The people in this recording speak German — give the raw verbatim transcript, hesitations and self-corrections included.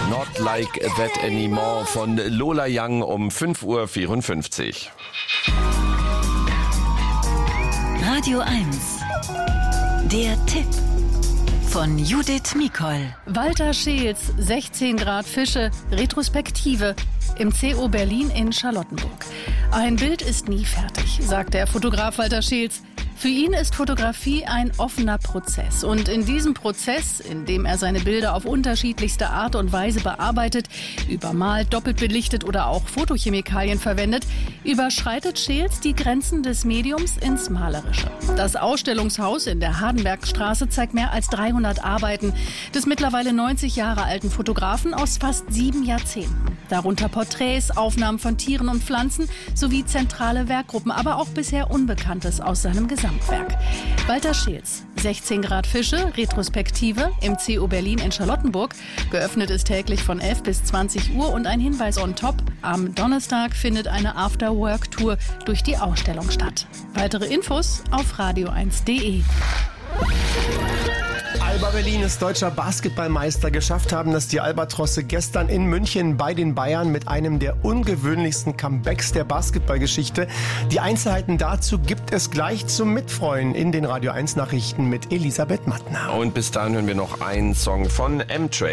Not Like That Anymore von Lola Young um fünf Uhr vierundfünfzig. Radio eins. Der Tipp von Judith Mikol. Walter Scheels, sechzehn Grad Fische, Retrospektive im C O Berlin in Charlottenburg. Ein Bild ist nie fertig, sagt der Fotograf Walter Scheels. Für ihn ist Fotografie ein offener Prozess. Und in diesem Prozess, in dem er seine Bilder auf unterschiedlichste Art und Weise bearbeitet, übermalt, doppelt belichtet oder auch Fotochemikalien verwendet, überschreitet Scheels die Grenzen des Mediums ins Malerische. Das Ausstellungshaus in der Hardenbergstraße zeigt mehr als dreihundert Arbeiten des mittlerweile neunzig Jahre alten Fotografen aus fast sieben Jahrzehnten. Darunter Porträts, Aufnahmen von Tieren und Pflanzen sowie zentrale Werkgruppen, aber auch bisher Unbekanntes aus seinem Gesamtwerk. Walter Scheels, sechzehn Grad Fische, Retrospektive im C O Berlin in Charlottenburg. Geöffnet ist täglich von elf bis zwanzig Uhr und ein Hinweis on top. Am Donnerstag findet eine After-Work-Tour durch die Ausstellung statt. Weitere Infos auf radio eins punkt de. Alba Berlin ist deutscher Basketballmeister. Geschafft haben das die Albatrosse gestern in München bei den Bayern mit einem der ungewöhnlichsten Comebacks der Basketballgeschichte. Die Einzelheiten dazu gibt es gleich zum Mitfreuen in den Radio eins Nachrichten mit Elisabeth Mattner. Und bis dahin hören wir noch einen Song von M-Track.